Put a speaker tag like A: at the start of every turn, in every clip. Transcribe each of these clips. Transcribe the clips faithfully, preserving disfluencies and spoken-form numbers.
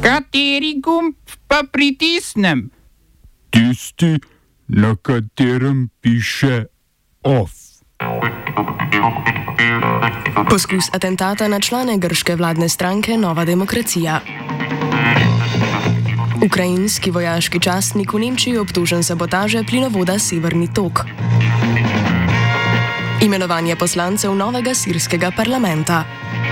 A: Kateri gumb pa pritisnem?
B: Tisti, na katerem piše OF.
C: Poskus atentata na člane grške vladne stranke Nova demokracija. Ukrajinski vojaški častnik v Nemčiji obtožen sabotaže plinovoda Severni tok. Imenovanje poslancev novega sirskega parlamenta.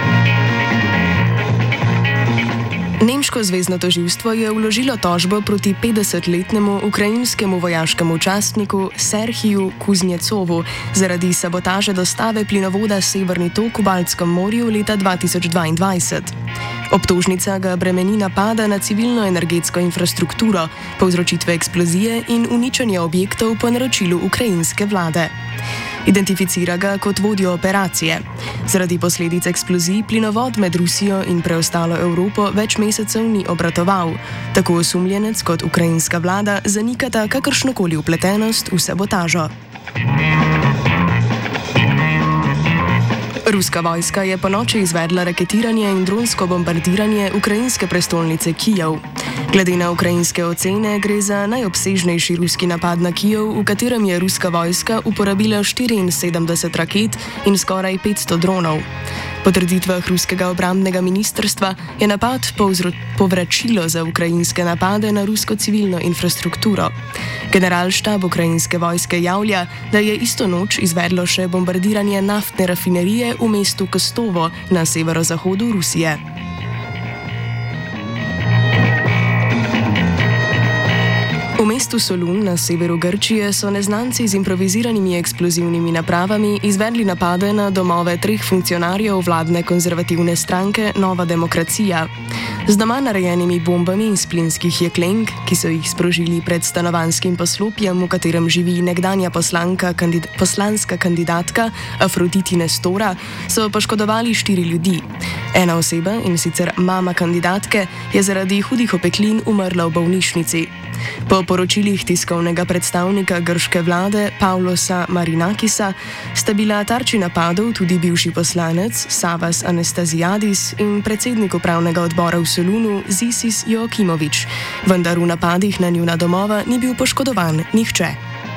C: Nemško zvezno tožilstvo je vložilo tožbo proti petdesetletnemu ukrajinskemu vojaškemu častniku Serhiju Kuznjecovu zaradi sabotaže dostave plinovoda Severni tok v Baltskem morju leta dva tisoč dvaindvajset. Obtožnica ga bremeni napada na civilno energetsko infrastrukturo, povzročitve eksplozije in uničenja objektov po naročilu ukrajinske vlade. Identificira ga kot vodjo operacije. Zaradi posledic eksplozij plinovod med Rusijo in preostalo Evropo več mesecev ni obratoval. Tako osumljenec kot ukrajinska vlada zanikata kakršnokoli vpletenost v sabotažo. Ruska vojska je ponoči izvedla raketiranje in dronsko bombardiranje ukrajinske prestolnice Kijev. Glede na ukrajinske ocene gre za najobsežnejši ruski napad na Kijev, v katerem je ruska vojska uporabila štiriinsedemdeset raket in skoraj petsto dronov. Po trditvah ruskega obrambnega ministrstva je napad povračilo za ukrajinske napade na rusko civilno infrastrukturo. Generalštab ukrajinske vojske javlja, da je isto noč izvedlo še bombardiranje naftne rafinerije v mestu Kostovo na severozahodu Rusije. V mestu Solun na severu Grčije so neznanci z improviziranimi eksplozivnimi napravami izvedli napade na domove treh funkcionarjev vladne konzervativne stranke Nova demokracija. Z doma narejenimi bombami iz plinskih jeklenk, ki so jih sprožili pred stanovanjskim poslopjem, v katerem živi nekdanja poslanka, kandid, poslanska kandidatka Afroditi Nestora, so poškodovali štiri ljudi. Ena oseba, in sicer mama kandidatke, je zaradi hudih opeklin umrla v bolnišnici. Po poročilih tiskovnega predstavnika grške vlade Pavlosa Marinakisa sta bila tarči napadov tudi bivši poslanec Savas Anastasiadis in predsednik upravnega odbora v Solunu Zisis Joakimovič, vendar v napadih na njuna domova ni bil poškodovan nihče.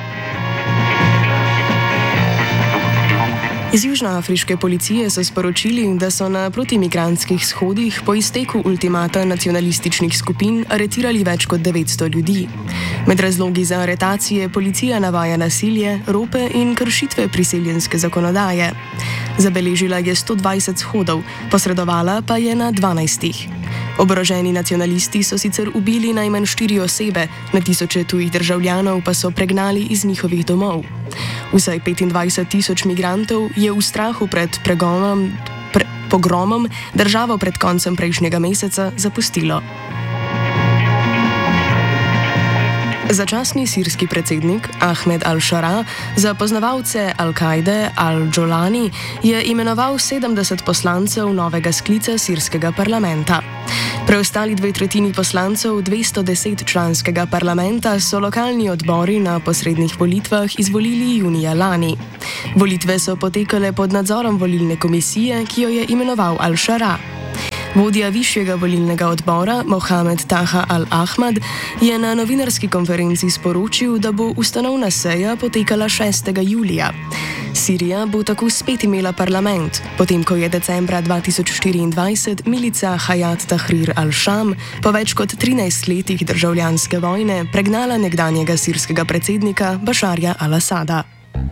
C: Iz južnoafriške policije so sporočili, da so na protimigrantskih shodih po izteku ultimata nacionalističnih skupin aretirali več kot devetsto ljudi. Med razlogi za aretacije policija navaja nasilje, rope in kršitve priseljenske zakonodaje. Zabeležila je sto dvajset shodov, posredovala pa je na dvanajstih. Oboroženi nacionalisti so sicer ubili najmanj štiri osebe, na tisoče tujih državljanov pa so pregnali iz njihovih domov. Vsaj petindvajset tisoč migrantov je v strahu pred pregonom, pre, pogromom državo pred koncem prejšnjega meseca zapustilo. Začasni sirski predsednik Ahmed al-Šara za poznavalce Al-Kaide al-Džolani je imenoval sedemdeset poslancev novega sklica sirskega parlamenta. Preostali dve tretjini poslancev dvesto deset članskega parlamenta so lokalni odbori na posrednih volitvah izvolili junija lani. Volitve so potekale pod nadzorom volilne komisije, ki jo je imenoval al-Šara. Vodja višjega volilnega odbora Mohamed Taha al-Ahmad je na novinarski konferenci sporočil, da bo ustanovna seja potekala šestega julija. Sirija bo tako spet imela parlament, potem ko je decembra dva tisoč štiriindvajset milica Hayat Tahrir al-Sham po več kot trinajst letih državljanske vojne pregnala nekdanjega sirskega predsednika Bašarja al-Asada.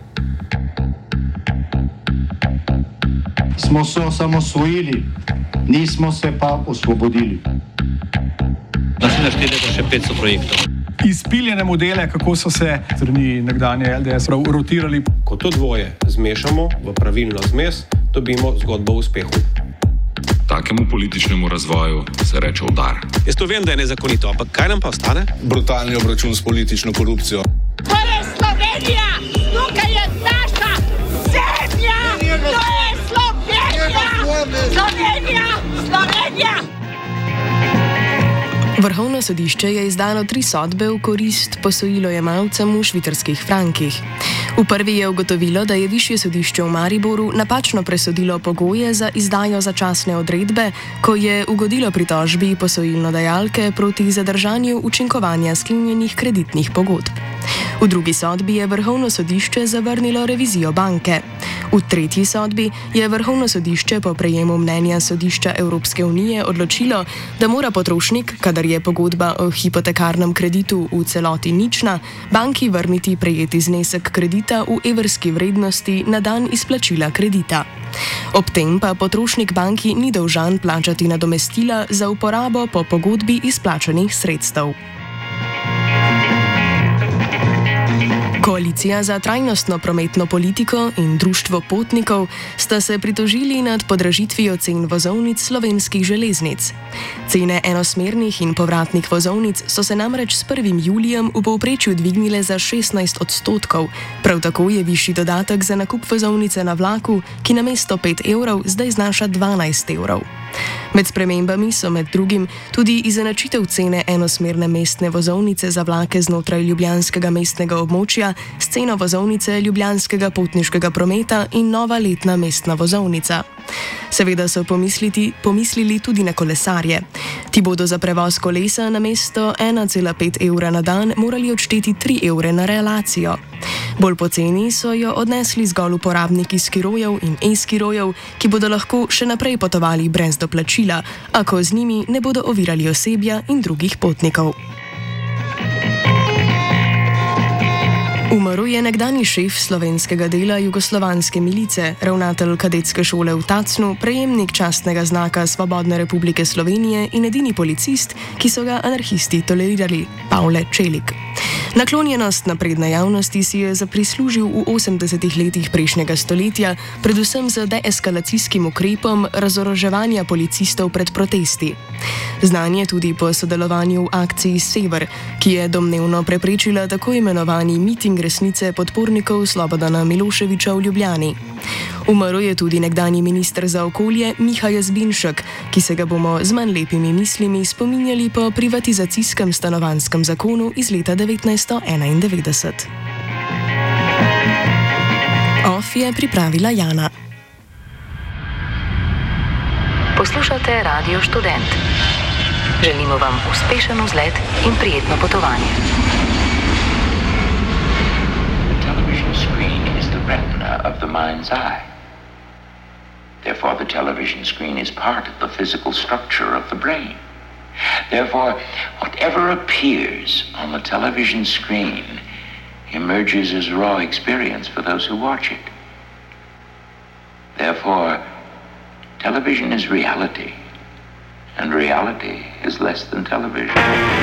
D: Smo se osamosvojili, nismo se pa osvobodili.
E: Naslednje štiri leta še petsto projektov.
F: Izpiljene modele, kako so se strani nekdanje L D S rotirali.
G: Ko to dvoje zmešamo v pravilno zmes, dobimo zgodbo o uspehu.
H: Takemu političnemu razvoju se reče udar.
E: Jaz to vem, da je nezakonito, ampak kaj nam pa ostane?
I: Brutalni obračun s politično korupcijo.
J: To je Slovenija! Tukaj je naša zemlja! To je Slovenija! Slovenija! Slovenija!
C: Vrhovno sodišče je izdalo tri sodbe v korist posojilojemalcem v švicarskih frankih. V prvi je ugotovilo, da je Višje sodišče v Mariboru napačno presodilo pogoje za izdajo začasne odredbe, ko je ugodilo pritožbi posojilnodajalke proti zadržanju učinkovanja sklenjenih kreditnih pogodb. V drugi sodbi je Vrhovno sodišče zavrnilo revizijo banke. V tretji sodbi je Vrhovno sodišče po prejemu mnenja Sodišča Evropske unije odločilo, da mora potrošnik, kadar je pogodba o hipotekarnem kreditu v celoti nična, banki vrniti prejeti znesek kredita v evrski vrednosti na dan izplačila kredita. Ob tem pa potrošnik banki ni dolžan plačati nadomestila za uporabo po pogodbi izplačanih sredstev. Koalicija za trajnostno prometno politiko in Društvo potnikov sta se pritožili nad podražitvijo cen vozovnic slovenskih železnic. Cene enosmernih in povratnih vozovnic so se namreč s prvim julijem v povprečju dvignile za šestnajst odstotkov, prav tako je višji dodatek za nakup vozovnice na vlaku, ki namesto pet evrov zdaj znaša dvanajst evrov. Med spremembami so med drugim tudi izenačitev cene enosmerne mestne vozovnice za vlake znotraj ljubljanskega mestnega območja s ceno vozovnice ljubljanskega potniškega prometa in nova letna mestna vozovnica. Seveda so pomisliti, pomislili tudi na kolesarje. Ti bodo za prevoz kolesa namesto ena cela pet evra na dan morali odšteti tri evre na relacijo. Bolj poceni so jo odnesli zgolj uporabniki skirojev in e-skirojev, ki bodo lahko še naprej potovali brez doplačila, a ko z njimi ne bodo ovirali osebja in drugih potnikov. Umrl je nekdanji šef slovenskega dela jugoslovanske milice, ravnatelj kadetske šole v Tacnu, prejemnik častnega znaka Svobodne republike Slovenije in edini policist, ki so ga anarhisti tolerirali, Pavle Čelik. Naklonjenost napredne javnosti si je zaprislužil v osemdesetih letih prejšnjega stoletja, predvsem z deeskalacijskim ukrepom razoroževanja policistov pred protesti. Znan je tudi po sodelovanju v akciji Sever, ki je domnevno preprečila tako imenovani miting resnice podpornikov Slobodana Miloševića v Ljubljani. Umrl je tudi nekdanji minister za okolje Miha Jazbinšek, ki se ga bomo z manj lepimi mislimi spominjali po privatizacijskem stanovanjskem zakonu iz leta devetnajststo enaindevetdeset. Off je pripravila Jana.
K: Poslušate Radio Študent. Želimo vam uspešen vzlet in prijetno potovanje.
L: Of the mind's eye. Therefore, the television screen is part of the physical structure of the brain. Therefore, whatever appears on the television screen emerges as raw experience for those who watch it. Therefore, television is reality, and reality is less than television.